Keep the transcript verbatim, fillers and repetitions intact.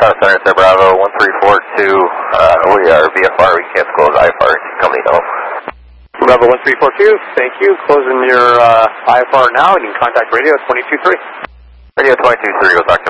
Tower Center, Sir Bravo, one three four two, uh, we are V F R, we can't close I F R, company no. Bravo one three four two, thank you, closing your uh, I F R now, and you can contact radio twenty-two three. Radio twenty-two three, we'll talk to you.